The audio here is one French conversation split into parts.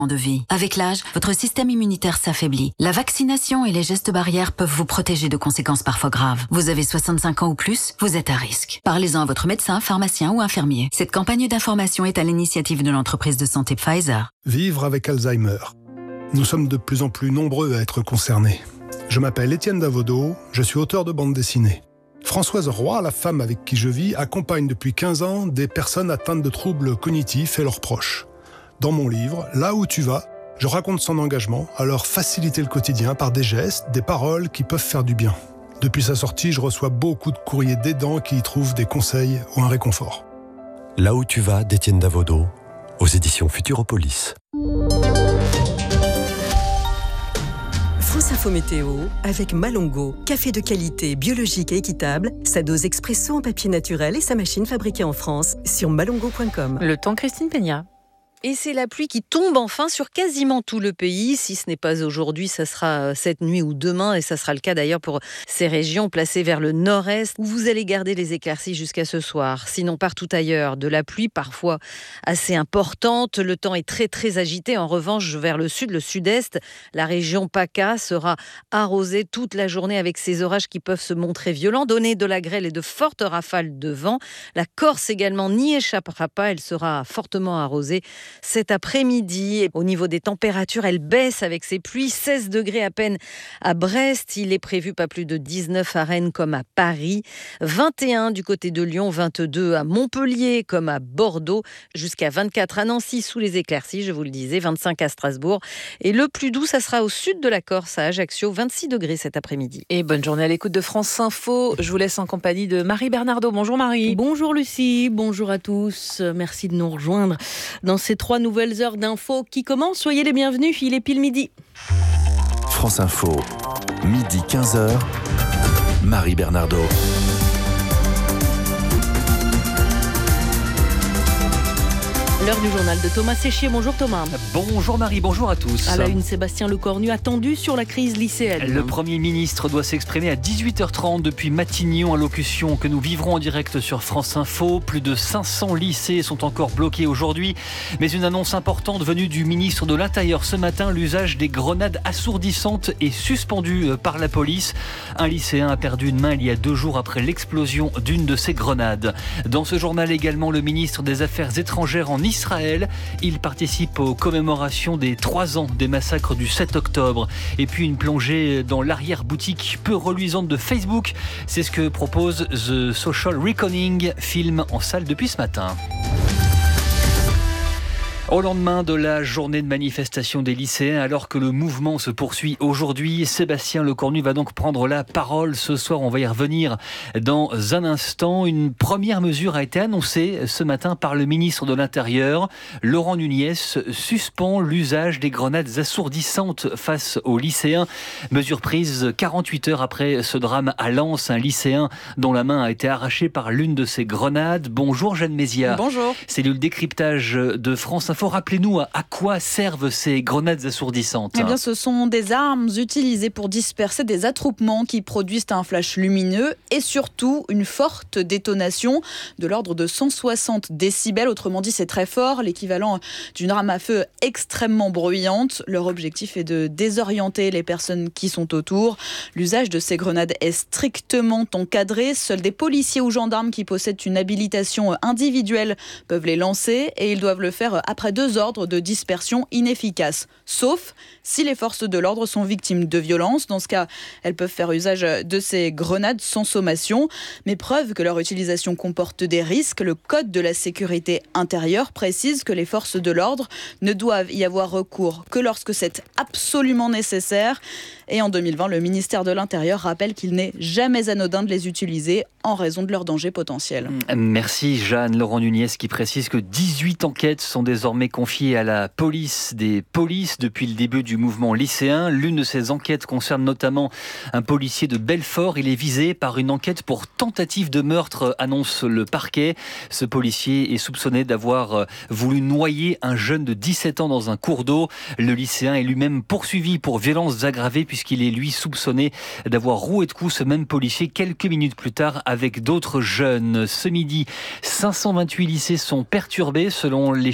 de vie. Avec l'âge, votre système immunitaire s'affaiblit. La vaccination et les gestes barrières peuvent vous protéger de conséquences parfois graves. Vous avez 65 ans ou plus, vous êtes à risque. Parlez-en à votre médecin, pharmacien ou infirmier. Cette campagne d'information est à l'initiative de l'entreprise de santé Pfizer. Vivre avec Alzheimer. Nous sommes de plus en plus nombreux à être concernés. Je m'appelle Étienne Davodo, je suis auteur de bande dessinée. Françoise Roy, la femme avec qui je vis, accompagne depuis 15 ans des personnes atteintes de troubles cognitifs et leurs proches. Dans mon livre, Là où tu vas, je raconte son engagement à leur faciliter le quotidien par des gestes, des paroles qui peuvent faire du bien. Depuis sa sortie, je reçois beaucoup de courriers d'aidants qui y trouvent des conseils ou un réconfort. Là où tu vas, d'Étienne Davodo, aux éditions Futuropolis. France Info Météo avec Malongo, café de qualité, biologique et équitable, sa dose expresso en papier naturel et sa machine fabriquée en France sur malongo.com. Le temps, Christine Peña. Et c'est la pluie qui tombe enfin sur quasiment tout le pays. Si ce n'est pas aujourd'hui, ça sera cette nuit ou demain. Et ça sera le cas d'ailleurs pour ces régions placées vers le nord-est où vous allez garder les éclaircies jusqu'à ce soir. Sinon, partout ailleurs, de la pluie parfois assez importante. Le temps est très très agité. En revanche, vers le sud, le sud-est, la région PACA sera arrosée toute la journée avec ces orages qui peuvent se montrer violents, donner de la grêle et de fortes rafales de vent. La Corse également n'y échappera pas. Elle sera fortement arrosée cet après-midi. Au niveau des températures, elle baisse avec ces pluies. 16 degrés à peine à Brest. Il est prévu pas plus de 19 à Rennes comme à Paris. 21 du côté de Lyon, 22 à Montpellier comme à Bordeaux. Jusqu'à 24 à Nancy sous les éclaircies, je vous le disais. 25 à Strasbourg. Et le plus doux, ça sera au sud de la Corse, à Ajaccio. 26 degrés cet après-midi. Et bonne journée à l'écoute de France Info. Je vous laisse en compagnie de Marie Bernardo. Bonjour Marie. Bonjour Lucie, bonjour à tous. Merci de nous rejoindre dans ces 3 nouvelles heures d'infos qui commencent. Soyez les bienvenus, il est pile midi. France Info, midi 15h, Marie Bernardo. L'heure du journal de Thomas Séchier. Bonjour Thomas. Bonjour Marie, bonjour à tous. À la une, Sébastien Lecornu attendu sur la crise lycéenne. Le Premier ministre doit s'exprimer à 18h30 depuis Matignon, allocution que nous vivrons en direct sur France Info. Plus de 500 lycées sont encore bloqués aujourd'hui. Mais une annonce importante venue du ministre de l'Intérieur ce matin, l'usage des grenades assourdissantes est suspendu par la police. Un lycéen a perdu une main il y a 2 jours après l'explosion d'une de ces grenades. Dans ce journal également, le ministre des Affaires étrangères en Israël. Il participe aux commémorations des 3 ans des massacres du 7 octobre. Et puis une plongée dans l'arrière-boutique peu reluisante de Facebook. C'est ce que propose The Social Reckoning, film en salle depuis ce matin. Au lendemain de la journée de manifestation des lycéens, alors que le mouvement se poursuit aujourd'hui, Sébastien Lecornu va donc prendre la parole ce soir. On va y revenir dans un instant. Une première mesure a été annoncée ce matin par le ministre de l'Intérieur. Laurent Nunez suspend l'usage des grenades assourdissantes face aux lycéens. Mesure prise 48 heures après ce drame à Lens, un lycéen dont la main a été arrachée par l'une de ces grenades. Bonjour Jeanne Mézia. Bonjour. Cellule décryptage de France Info. Rappelez-nous à quoi servent ces grenades assourdissantes. Eh bien, ce sont des armes utilisées pour disperser des attroupements qui produisent un flash lumineux et surtout une forte détonation de l'ordre de 160 décibels. Autrement dit, c'est très fort, l'équivalent d'une arme à feu extrêmement bruyante. Leur objectif est de désorienter les personnes qui sont autour. L'usage de ces grenades est strictement encadré. Seuls des policiers ou gendarmes qui possèdent une habilitation individuelle peuvent les lancer et ils doivent le faire après 2 ordres de dispersion inefficaces. Sauf si les forces de l'ordre sont victimes de violences. Dans ce cas, elles peuvent faire usage de ces grenades sans sommation. Mais preuve que leur utilisation comporte des risques, le Code de la sécurité intérieure précise que les forces de l'ordre ne doivent y avoir recours que lorsque c'est absolument nécessaire. Et en 2020, le ministère de l'Intérieur rappelle qu'il n'est jamais anodin de les utiliser en raison de leur danger potentiel. Merci Jeanne. Laurent Nunez qui précise que 18 enquêtes sont désormais confiées à la police des polices depuis le début du mouvement lycéen. L'une de ces enquêtes concerne notamment un policier de Belfort. Il est visé par une enquête pour tentative de meurtre, annonce le parquet. Ce policier est soupçonné d'avoir voulu noyer un jeune de 17 ans dans un cours d'eau. Le lycéen est lui-même poursuivi pour violences aggravées puisqu'il est lui soupçonné d'avoir roué de coups ce même policier quelques minutes plus tard avec d'autres jeunes. Ce midi, 528 lycées sont perturbés selon les chiffres du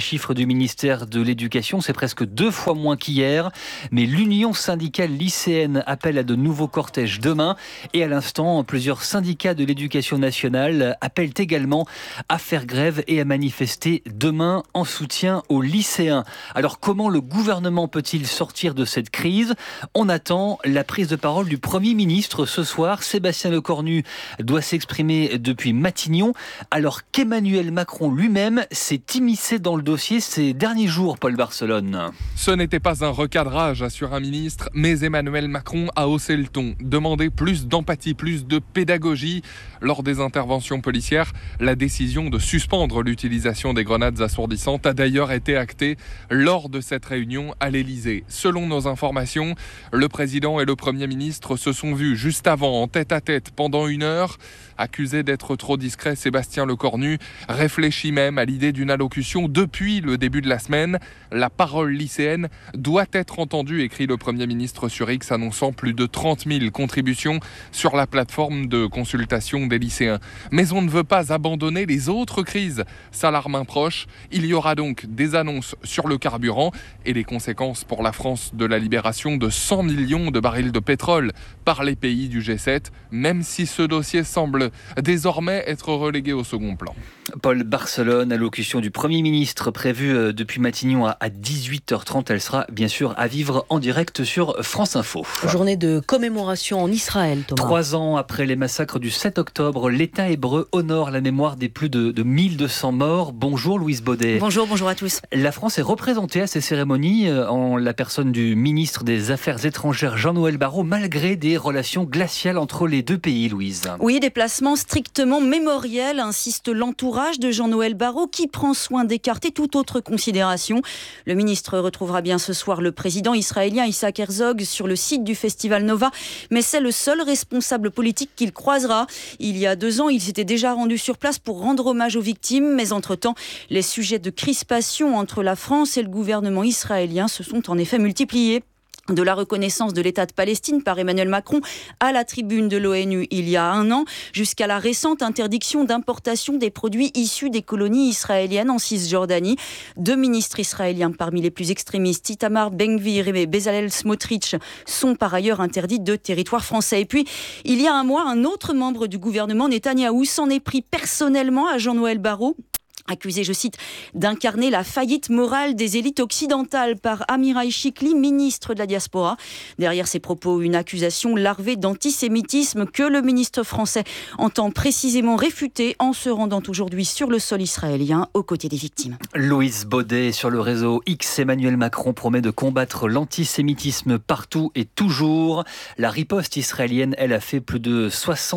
ministère de l'Éducation. C'est presque 2 fois moins qu'hier. Mais l'Union syndicale lycéenne appelle à de nouveaux cortèges demain. Et à l'instant, plusieurs syndicats de l'Éducation nationale appellent également à faire grève et à manifester demain en soutien aux lycéens. Alors comment le gouvernement peut-il sortir de cette crise ? On attend la prise de parole du Premier ministre ce soir. Sébastien Lecornu doit s'exprimer depuis Matignon, alors qu'Emmanuel Macron lui-même s'est immiscé dans le dossier ces derniers jours, Paul Barcelone. Ce n'était pas un recadrage, assure un ministre, mais Emmanuel Macron a haussé le ton, demandé plus d'empathie, plus de pédagogie. Lors des interventions policières, la décision de suspendre l'utilisation des grenades assourdissantes a d'ailleurs été actée lors de cette réunion à l'Élysée. Selon nos informations, le président et le Premier ministre se sont vus juste avant en tête-à-tête pendant 1 heure. Accusé d'être trop discret, Sébastien Lecornu réfléchit même à l'idée d'une allocution depuis le début de la semaine. La parole lycéenne doit être entendue, écrit le Premier ministre sur X, annonçant plus de 30 000 contributions sur la plateforme de consultation des lycéens. Mais on ne veut pas abandonner les autres crises, s'alarme un proche. Il y aura donc des annonces sur le carburant et les conséquences pour la France de la libération de 100 millions de barils de pétrole par les pays du G7, même si ce dossier semble désormais être relégué au second plan. Paul Barcelone, allocution du Premier ministre prévue depuis Matignon à 18h30. Elle sera bien sûr à vivre en direct sur France Info. Journée de commémoration en Israël, Thomas. 3 ans après les massacres du 7 octobre, l'État hébreu honore la mémoire des plus de 1200 morts. Bonjour Louise Baudet. Bonjour à tous. La France est représentée à ces cérémonies en la personne du ministre des Affaires étrangères Jean-Noël Barrot, malgré des relations glaciales entre les deux pays, Louise. Oui, déplacement strictement mémoriel, insiste l'entourage de Jean-Noël Barrot, qui prend soin d'écarter toute autre considération. Le ministre retrouvera bien ce soir le président israélien Isaac Herzog sur le site du Festival Nova, mais c'est le seul responsable politique qu'il croisera. Il y a 2 ans, il s'était déjà rendu sur place pour rendre hommage aux victimes, mais entre-temps, les sujets de crispation entre la France et le gouvernement israélien se sont en effet multipliés. De la reconnaissance de l'État de Palestine par Emmanuel Macron à la tribune de l'ONU il y a 1 an, jusqu'à la récente interdiction d'importation des produits issus des colonies israéliennes en Cisjordanie. 2 ministres israéliens parmi les plus extrémistes, Itamar Ben-Gvir et Bezalel Smotrich, sont par ailleurs interdits de territoire français. Et puis, il y a 1 mois, un autre membre du gouvernement, Netanyahou, s'en est pris personnellement à Jean-Noël Barrot, accusé, je cite, d'incarner la faillite morale des élites occidentales par Amirai Chikli, ministre de la diaspora. Derrière ces propos, une accusation larvée d'antisémitisme que le ministre français entend précisément réfuter en se rendant aujourd'hui sur le sol israélien aux côtés des victimes. Louise Baudet sur le réseau X. Emmanuel Macron promet de combattre l'antisémitisme partout et toujours. La riposte israélienne, elle, a fait plus de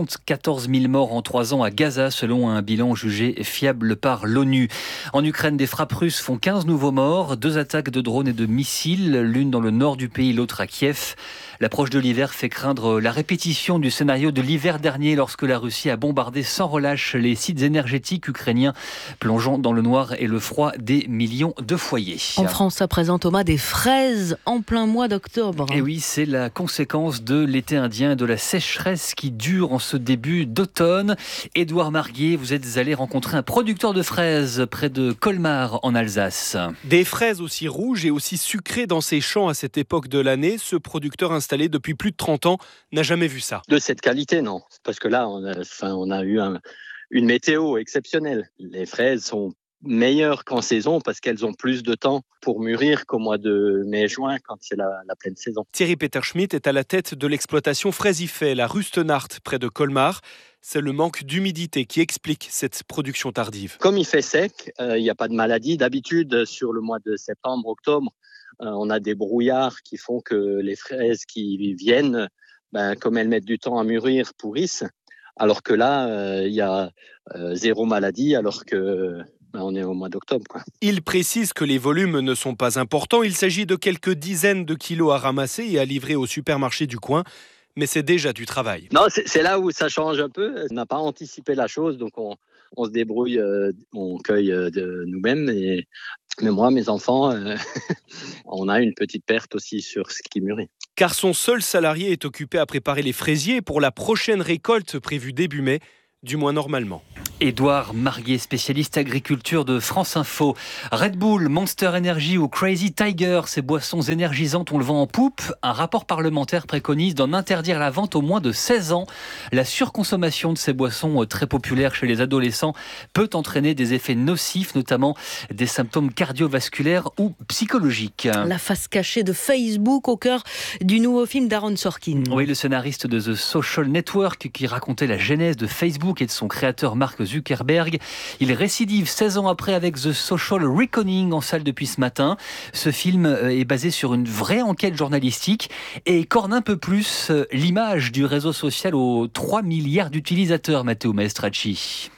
74 000 morts en 3 ans à Gaza, selon un bilan jugé fiable par l'ONU. En Ukraine, des frappes russes font 15 nouveaux morts, 2 attaques de drones et de missiles, l'une dans le nord du pays, l'autre à Kiev. L'approche de l'hiver fait craindre la répétition du scénario de l'hiver dernier lorsque la Russie a bombardé sans relâche les sites énergétiques ukrainiens, plongeant dans le noir et le froid des millions de foyers. En France, à présent, Thomas, des fraises en plein mois d'octobre. Et oui, c'est la conséquence de l'été indien et de la sécheresse qui dure en ce début d'automne. Édouard Marguier, vous êtes allé rencontrer un producteur de fraises près de Colmar en Alsace. Des fraises aussi rouges et aussi sucrées dans ses champs à cette époque de l'année. Ce producteur installé depuis plus de 30 ans n'a jamais vu ça. De cette qualité, non. Parce que là, on a eu une météo exceptionnelle. Les fraises sont meilleures qu'en saison parce qu'elles ont plus de temps pour mûrir qu'au mois de mai-juin quand c'est la pleine saison. Thierry Peter-Schmidt est à la tête de l'exploitation Fraisifet, la Rustenart, près de Colmar. C'est le manque d'humidité qui explique cette production tardive. Comme il fait sec, il n'y a pas de maladie. D'habitude, sur le mois de septembre, octobre, on a des brouillards qui font que les fraises qui viennent, comme elles mettent du temps à mûrir, pourrissent. Alors que là, il y a 0 maladie, alors que on est au mois d'octobre, quoi. Il précise que les volumes ne sont pas importants. Il s'agit de quelques dizaines de kilos à ramasser et à livrer au supermarché du coin. Mais c'est déjà du travail. Non, c'est là où ça change un peu. On n'a pas anticipé la chose, donc on se débrouille, on cueille de nous-mêmes. Mais moi, mes enfants, on a une petite perte aussi sur ce qui mûrit. Car son seul salarié est occupé à préparer les fraisiers pour la prochaine récolte prévue début mai. du moins normalement. Édouard Marguet, spécialiste agriculture de France Info. Red Bull, Monster Energy ou Crazy Tiger, ces boissons énergisantes, on le vend en poupe. Un rapport parlementaire préconise d'en interdire la vente aux moins de 16 ans. La surconsommation de ces boissons très populaires chez les adolescents peut entraîner des effets nocifs, notamment des symptômes cardiovasculaires ou psychologiques. La face cachée de Facebook au cœur du nouveau film d'Aaron Sorkin. Oui, le scénariste de The Social Network qui racontait la genèse de Facebook et de son créateur Mark Zuckerberg. Il récidive 16 ans après avec The Social Reckoning en salle depuis ce matin. Ce film est basé sur une vraie enquête journalistique et corne un peu plus l'image du réseau social aux 3 milliards d'utilisateurs, Matteo Maestracci.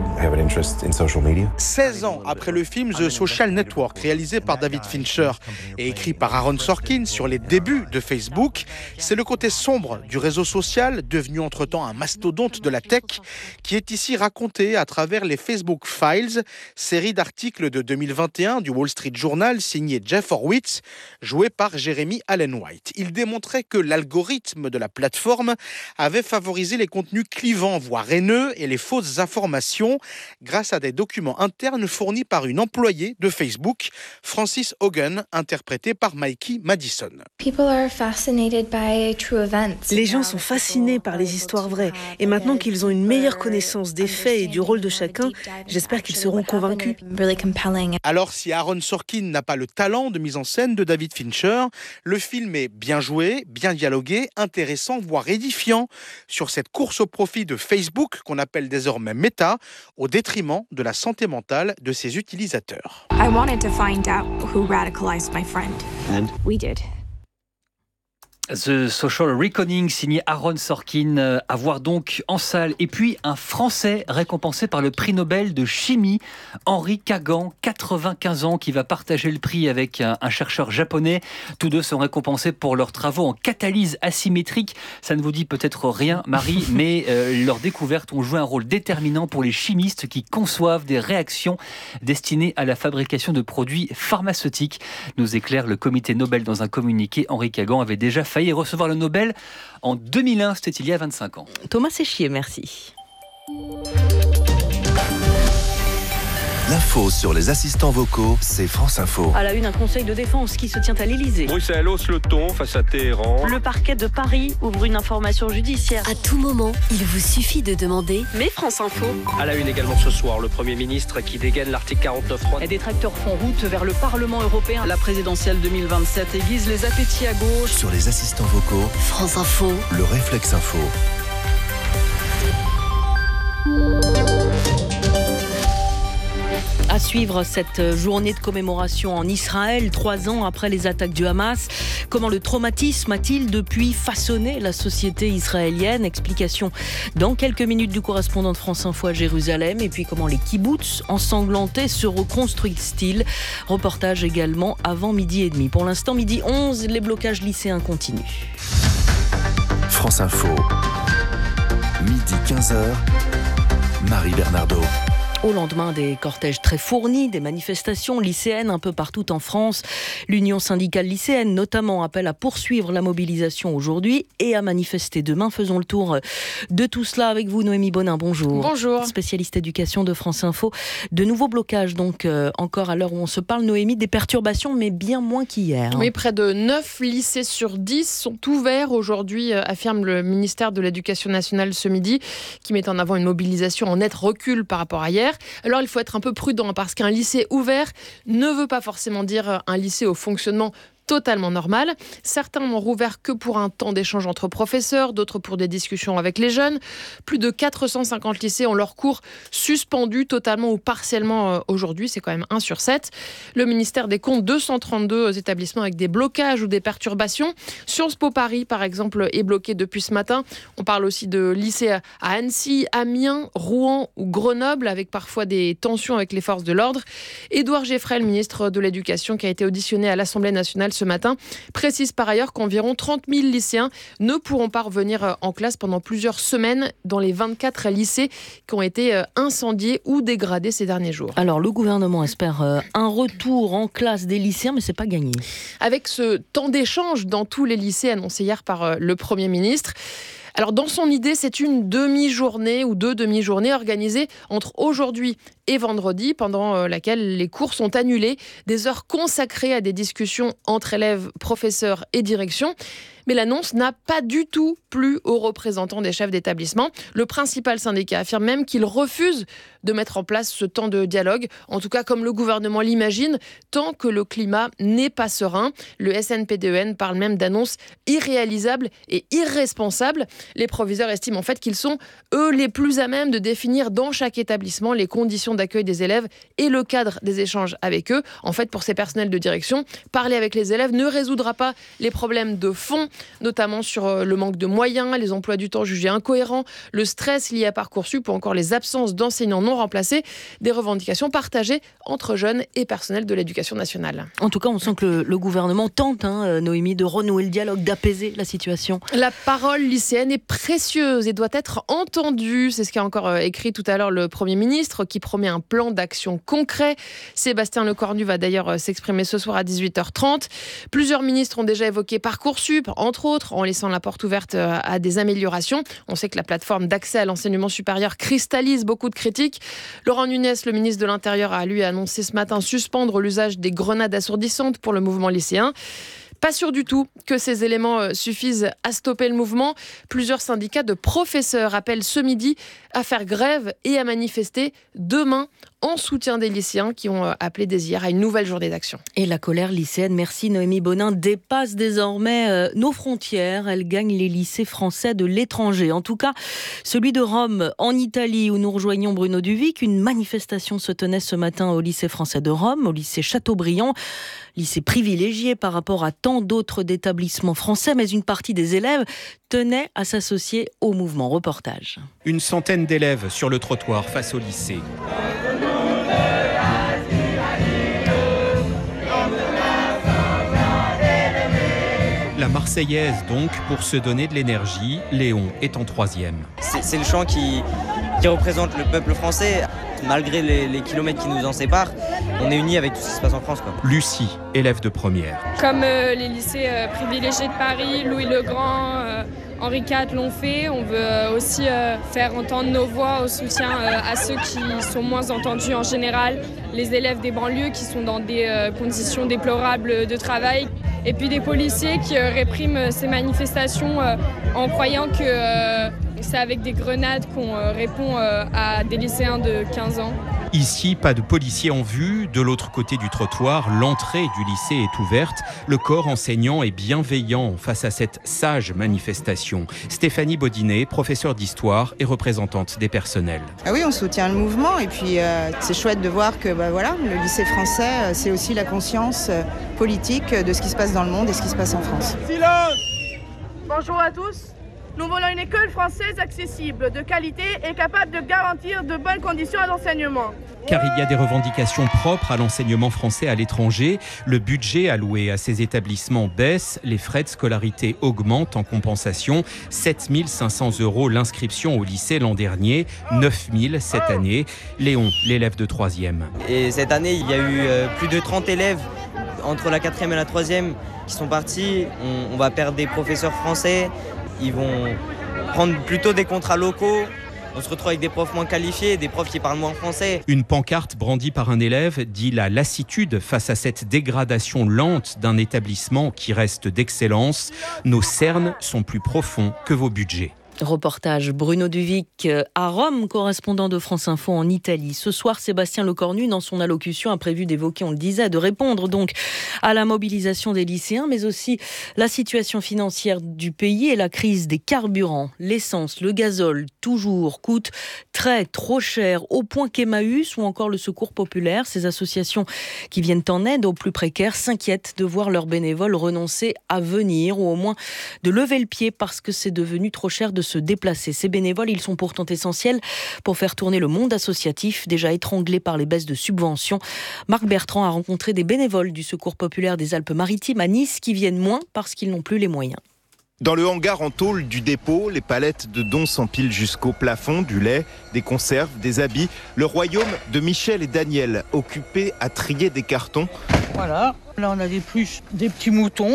16 ans après le film The Social Network, réalisé par David Fincher et écrit par Aaron Sorkin sur les débuts de Facebook, c'est le côté sombre du réseau social, devenu entre-temps un mastodonte de la tech, qui est ici raconté à travers les Facebook Files, série d'articles de 2021 du Wall Street Journal signé Jeff Horowitz, joué par Jeremy Allen White. Il démontrait que l'algorithme de la plateforme avait favorisé les contenus clivants, voire haineux, et les fausses informations grâce à des documents internes fournis par une employée de Facebook, Frances Hogan, interprétée par Mikey Madison. Les gens sont fascinés par les histoires vraies, et maintenant qu'ils ont une meilleure connaissance des faits et du rôle de chacun, j'espère qu'ils seront convaincus. Alors, si Aaron Sorkin n'a pas le talent de mise en scène de David Fincher, le film est bien joué, bien dialogué, intéressant, voire édifiant sur cette course au profit de Facebook, qu'on appelle désormais Meta, au détriment de la santé mentale de ses utilisateurs. I wanted to find out who radicalized my friend. And we did. The Social Reckoning, signé Aaron Sorkin, à voir donc en salle. Et puis un Français récompensé par le prix Nobel de chimie, Henri Kagan, 95 ans, qui va partager le prix avec un chercheur japonais. Tous deux sont récompensés pour leurs travaux en catalyse asymétrique. Ça ne vous dit peut-être rien, Marie, mais leurs découvertes ont joué un rôle déterminant pour les chimistes qui conçoivent des réactions destinées à la fabrication de produits pharmaceutiques. Nous éclaire le comité Nobel dans un communiqué. Henri Kagan avait déjà failli recevoir le Nobel en 2001, c'était il y a 25 ans. Thomas Séchier, merci. L'info sur les assistants vocaux, c'est France Info. À la une, un conseil de défense qui se tient à l'Elysée. Bruxelles hausse le ton face à Téhéran. Le parquet de Paris ouvre une information judiciaire. À tout moment, il vous suffit de demander « Mais France Info ». À la une également ce soir, le Premier ministre qui dégaine l'article 49.3. Les détracteurs font route vers le Parlement européen. La présidentielle 2027 aiguise les appétits à gauche. Sur les assistants vocaux, France Info, le réflexe info. À suivre cette journée de commémoration en Israël, 3 ans après les attaques du Hamas. Comment le traumatisme a-t-il depuis façonné la société israélienne ? Explication dans quelques minutes du correspondant de France Info à Jérusalem. Et puis comment les kibboutz ensanglantés se reconstruisent-ils ? Reportage également avant 12h30. Pour l'instant, 12h11, les blocages lycéens continuent. France Info, midi 15h, Marie Bernardo. Au lendemain des cortèges très fournis, des manifestations lycéennes un peu partout en France, l'Union syndicale lycéenne notamment appelle à poursuivre la mobilisation aujourd'hui et à manifester demain. Faisons le tour de tout cela avec vous, Noémie Bonin. Bonjour. Bonjour. Spécialiste éducation de France Info. De nouveaux blocages donc encore à l'heure où on se parle, Noémie, des perturbations mais bien moins qu'hier. Oui, près de 9 lycées sur 10 sont ouverts aujourd'hui, affirme le ministère de l'Éducation nationale ce midi, qui met en avant une mobilisation en net recul par rapport à hier. Alors il faut être un peu prudent parce qu'un lycée ouvert ne veut pas forcément dire un lycée au fonctionnement totalement normal. Certains n'ont rouvert que pour un temps d'échange entre professeurs, d'autres pour des discussions avec les jeunes. Plus de 450 lycées ont leurs cours suspendus totalement ou partiellement aujourd'hui. C'est quand même 1 sur 7. Le ministère décompte 232 établissements avec des blocages ou des perturbations. Sciences Po Paris, par exemple, est bloqué depuis ce matin. On parle aussi de lycées à Annecy, Amiens, Rouen ou Grenoble, avec parfois des tensions avec les forces de l'ordre. Édouard Geffrel, ministre de l'Éducation, qui a été auditionné à l'Assemblée nationale ce matin, précise par ailleurs qu'environ 30 000 lycéens ne pourront pas revenir en classe pendant plusieurs semaines dans les 24 lycées qui ont été incendiés ou dégradés ces derniers jours. Alors le gouvernement espère un retour en classe des lycéens, mais c'est pas gagné. Avec ce temps d'échange dans tous les lycées annoncé hier par le Premier ministre, Alors dans son idée, c'est une demi-journée ou 2 demi-journées organisées entre aujourd'hui et vendredi, pendant laquelle les cours sont annulés, des heures consacrées à des discussions entre élèves, professeurs et direction. Mais l'annonce n'a pas du tout plu aux représentants des chefs d'établissement. Le principal syndicat affirme même qu'il refuse de mettre en place ce temps de dialogue, en tout cas comme le gouvernement l'imagine, tant que le climat n'est pas serein. Le SNPDEN parle même d'annonces irréalisables et irresponsables. Les proviseurs estiment en fait qu'ils sont, eux, les plus à même de définir dans chaque établissement les conditions d'accueil des élèves et le cadre des échanges avec eux. En fait, pour ces personnels de direction, parler avec les élèves ne résoudra pas les problèmes de fond, notamment sur le manque de moyens, les emplois du temps jugés incohérents, le stress lié à Parcoursup ou encore les absences d'enseignants non remplacés, des revendications partagées entre jeunes et personnels de l'éducation nationale. En tout cas, on sent que le gouvernement tente, Noémie, de renouer le dialogue, d'apaiser la situation. La parole lycéenne est précieuse et doit être entendue. C'est ce qu'a encore écrit tout à l'heure le Premier ministre, qui promet un plan d'action concret. Sébastien Lecornu va d'ailleurs s'exprimer ce soir à 18h30. Plusieurs ministres ont déjà évoqué Parcoursup, entre autres, en laissant la porte ouverte à des améliorations. On sait que la plateforme d'accès à l'enseignement supérieur cristallise beaucoup de critiques. Laurent Nunez, le ministre de l'Intérieur, a lui annoncé ce matin suspendre l'usage des grenades assourdissantes pour le mouvement lycéen. Pas sûr du tout que ces éléments suffisent à stopper le mouvement. Plusieurs syndicats de professeurs appellent ce midi à faire grève et à manifester demain en soutien des lycéens qui ont appelé dès hier à une nouvelle journée d'action. Et la colère lycéenne, merci Noémie Bonin, dépasse désormais nos frontières. Elle gagne les lycées français de l'étranger. En tout cas, celui de Rome, en Italie, où nous rejoignons Bruno Duvic. Une manifestation se tenait ce matin au lycée français de Rome, au lycée Chateaubriand. Lycée privilégié par rapport à tant d'autres établissements français, mais une partie des élèves tenait à s'associer au mouvement. Reportage. Une centaine d'élèves sur le trottoir face au lycée. La Marseillaise donc, pour se donner de l'énergie, Léon est en 3e. C'est le chant qui représente le peuple français. Malgré les kilomètres qui nous en séparent, on est unis avec tout ce qui se passe en France, quoi. Lucie, élève de première. Comme les lycées privilégiés de Paris, Louis le Grand, Henri IV l'ont fait, on veut aussi faire entendre nos voix au soutien à ceux qui sont moins entendus en général, les élèves des banlieues qui sont dans des conditions déplorables de travail, et puis des policiers qui répriment ces manifestations en croyant que c'est avec des grenades qu'on répond à des lycéens de 15 ans. Ici, pas de policiers en vue. De l'autre côté du trottoir, l'entrée du lycée est ouverte. Le corps enseignant est bienveillant face à cette sage manifestation. Stéphanie Baudinet, professeure d'histoire et représentante des personnels. Ah oui, on soutient le mouvement et puis c'est chouette de voir que le lycée français, c'est aussi la conscience politique de ce qui se passe dans le monde et ce qui se passe en France. Silence ! Bonjour à tous. Nous voulons une école française accessible, de qualité et capable de garantir de bonnes conditions à l'enseignement. Car il y a des revendications propres à l'enseignement français à l'étranger. Le budget alloué à ces établissements baisse, les frais de scolarité augmentent en compensation. 7 500 € l'inscription au lycée l'an dernier, 9 000 cette année. Léon, l'élève de 3e. Et cette année, il y a eu plus de 30 élèves entre la 4e et la 3e qui sont partis. On va perdre des professeurs français. Ils vont prendre plutôt des contrats locaux. On se retrouve avec des profs moins qualifiés, des profs qui parlent moins français. Une pancarte brandie par un élève dit la lassitude face à cette dégradation lente d'un établissement qui reste d'excellence. Nos cernes sont plus profonds que vos budgets. Reportage Bruno Duvic à Rome, correspondant de France Info en Italie. Ce soir, Sébastien Lecornu, dans son allocution, a prévu d'évoquer, on le disait, de répondre donc à la mobilisation des lycéens, mais aussi la situation financière du pays et la crise des carburants. L'essence, le gazole, toujours, coûtent trop cher, au point qu'Emmaüs ou encore le Secours populaire, ces associations qui viennent en aide aux plus précaires, s'inquiètent de voir leurs bénévoles renoncer à venir ou au moins de lever le pied parce que c'est devenu trop cher de se déplacer. Ces bénévoles, ils sont pourtant essentiels pour faire tourner le monde associatif, déjà étranglé par les baisses de subventions. Marc Bertrand a rencontré des bénévoles du Secours populaire des Alpes-Maritimes à Nice qui viennent moins parce qu'ils n'ont plus les moyens. Dans le hangar en tôle du dépôt, les palettes de dons s'empilent jusqu'au plafond, du lait, des conserves, des habits. Le royaume de Michel et Daniel, occupés à trier des cartons. Voilà, là on a des pluches, des petits moutons.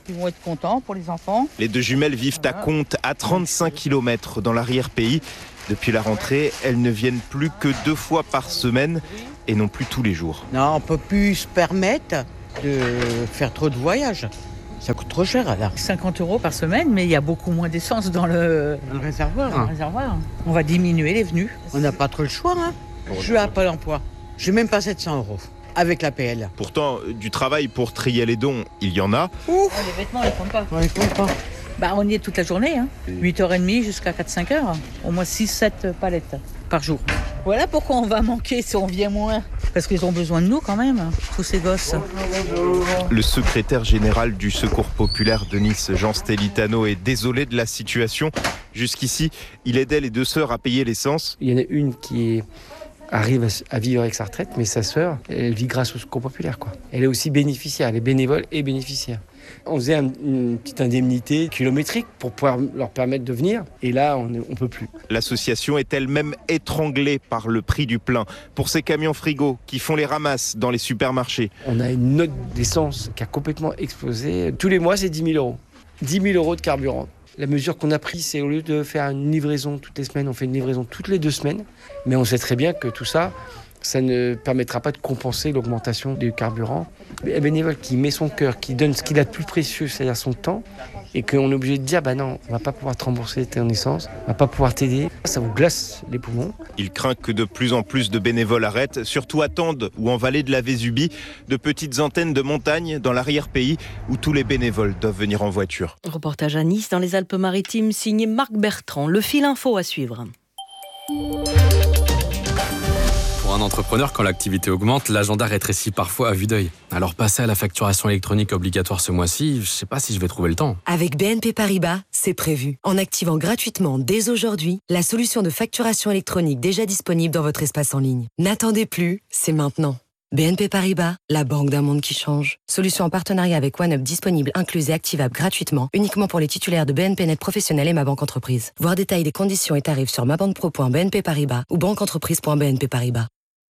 Ils vont être contents pour les enfants. Les deux jumelles vivent à Contes, à 35 km dans l'arrière-pays. Depuis la rentrée, elles ne viennent plus que 2 fois par semaine et non plus tous les jours. Non, on ne peut plus se permettre de faire trop de voyages. Ça coûte trop cher là. 50 € par semaine, mais il y a beaucoup moins d'essence dans le réservoir. On va diminuer les venues. On n'a pas trop le choix. Je suis à Pôle emploi. Je n'ai même pas 700 € avec l'APL. Pourtant, du travail pour trier les dons, il y en a. Les vêtements, on ne les compte pas. On les compte pas. On y est toute la journée, 8h30 jusqu'à 4-5 h. Au moins 6-7 palettes par jour. Voilà pourquoi on va manquer si on vient moins. Parce qu'ils ont besoin de nous quand même, tous ces gosses. Le secrétaire général du Secours populaire de Nice, Jean Stellitano, est désolé de la situation. Jusqu'ici, il aidait les 2 sœurs à payer l'essence. Il y en a une qui arrive à vivre avec sa retraite, mais sa sœur, elle vit grâce au Secours populaire, quoi. Elle est aussi bénéficiaire, elle est bénévole et bénéficiaire. On faisait une petite indemnité kilométrique pour pouvoir leur permettre de venir. Et là, on ne peut plus. L'association est elle-même étranglée par le prix du plein. Pour ces camions frigo qui font les ramasses dans les supermarchés. On a une note d'essence qui a complètement explosé. Tous les mois, c'est 10 000 €. 10 000 € de carburant. La mesure qu'on a prise, c'est au lieu de faire une livraison toutes les semaines, on fait une livraison toutes les 2 semaines. Mais on sait très bien que tout ça, ça ne permettra pas de compenser l'augmentation du carburant. Un bénévole qui met son cœur, qui donne ce qu'il a de plus précieux, c'est-à-dire son temps, et qu'on est obligé de dire non, on ne va pas pouvoir te rembourser ton essence, on ne va pas pouvoir t'aider, ça vous glace les poumons. Il craint que de plus en plus de bénévoles arrêtent, surtout à Tende ou en vallée de la Vésubie, de petites antennes de montagne dans l'arrière-pays où tous les bénévoles doivent venir en voiture. Reportage à Nice, dans les Alpes-Maritimes, signé Marc Bertrand. Le fil info à suivre. Pour un entrepreneur, quand l'activité augmente, l'agenda rétrécit parfois à vue d'œil. Alors passer à la facturation électronique obligatoire ce mois-ci, je ne sais pas si je vais trouver le temps. Avec BNP Paribas, c'est prévu. En activant gratuitement dès aujourd'hui la solution de facturation électronique déjà disponible dans votre espace en ligne. N'attendez plus, c'est maintenant. BNP Paribas, la banque d'un monde qui change. Solution en partenariat avec OneUp disponible, incluse et activable gratuitement, uniquement pour les titulaires de BNP Net Professionnel et Ma Banque Entreprise. Voir détails des conditions et tarifs sur mabanquepro.bnp Paribas ou banqueentreprise.bnp Paribas.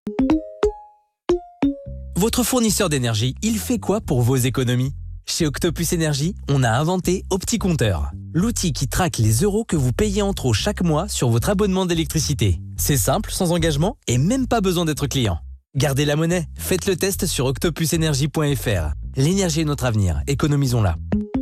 Votre fournisseur d'énergie, il fait quoi pour vos économies ? Chez Octopus Énergie, on a inventé OptiCompteur, l'outil qui traque les euros que vous payez en trop chaque mois sur votre abonnement d'électricité. C'est simple, sans engagement et même pas besoin d'être client. Gardez la monnaie, faites le test sur octopusenergie.fr. L'énergie est notre avenir, économisons-la.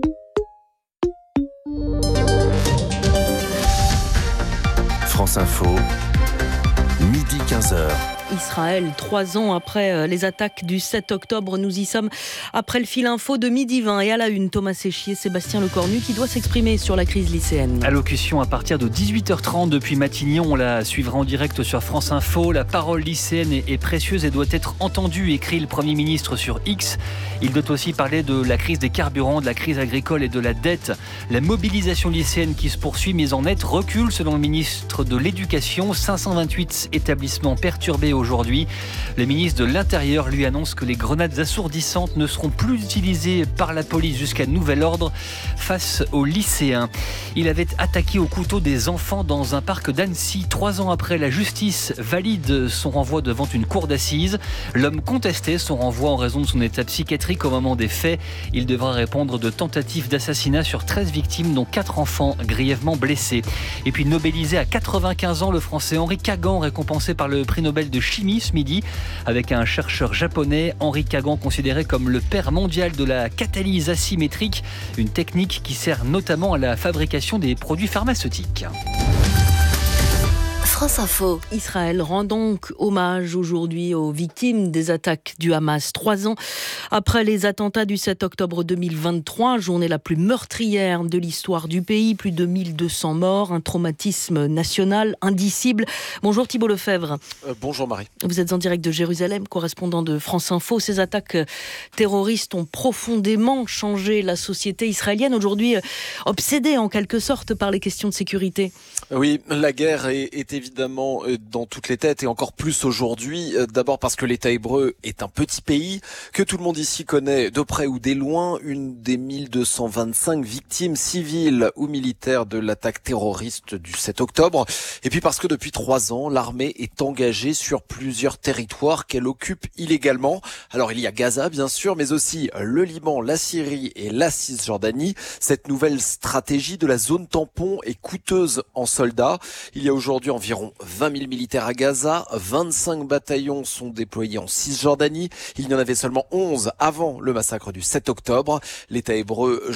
France Info, midi 15h. Israël, 3 ans après les attaques du 7 octobre, nous y sommes après le fil info de midi 20 et à la une, Thomas Séchier, Sébastien Lecornu qui doit s'exprimer sur la crise lycéenne. Allocution à partir de 18h30 depuis Matignon, on la suivra en direct sur France Info. La parole lycéenne est précieuse et doit être entendue, écrit le Premier ministre sur X. Il doit aussi parler de la crise des carburants, de la crise agricole et de la dette. La mobilisation lycéenne qui se poursuit, mais en net recul selon le ministre de l'Éducation. 528 établissements perturbés aujourd'hui. Le ministre de l'Intérieur lui annonce que les grenades assourdissantes ne seront plus utilisées par la police jusqu'à nouvel ordre face aux lycéens. Il avait attaqué au couteau des enfants dans un parc d'Annecy. 3 ans après, la justice valide son renvoi devant une cour d'assises. L'homme contestait son renvoi en raison de son état psychiatrique au moment des faits. Il devra répondre de tentatives d'assassinat sur 13 victimes, dont 4 enfants grièvement blessés. Et puis nobelisé à 95 ans, le français Henri Kagan, récompensé par le prix Nobel de chimie ce midi, avec un chercheur japonais, Henri Kagan, considéré comme le père mondial de la catalyse asymétrique, une technique qui sert notamment à la fabrication des produits pharmaceutiques. France Info. Israël rend donc hommage aujourd'hui aux victimes des attaques du Hamas. 3 ans après les attentats du 7 octobre 2023, journée la plus meurtrière de l'histoire du pays. Plus de 1200 morts, un traumatisme national indicible. Bonjour Thibault Lefebvre. Bonjour Marie. Vous êtes en direct de Jérusalem, correspondant de France Info. Ces attaques terroristes ont profondément changé la société israélienne, aujourd'hui obsédée en quelque sorte par les questions de sécurité. Oui, la guerre est évidemment évidemment dans toutes les têtes et encore plus aujourd'hui. D'abord parce que l'État hébreu est un petit pays que tout le monde ici connaît de près ou des loin, une des 1225 victimes civiles ou militaires de l'attaque terroriste du 7 octobre. Et puis parce que depuis 3 ans, l'armée est engagée sur plusieurs territoires qu'elle occupe illégalement. Alors il y a Gaza bien sûr, mais aussi le Liban, la Syrie et la Cisjordanie. Cette nouvelle stratégie de la zone tampon est coûteuse en soldats. Il y a aujourd'hui environ 20 000 militaires à Gaza, 25 bataillons sont déployés en Cisjordanie. Il y en avait seulement 11 avant le massacre du 7 octobre. L'État hébreu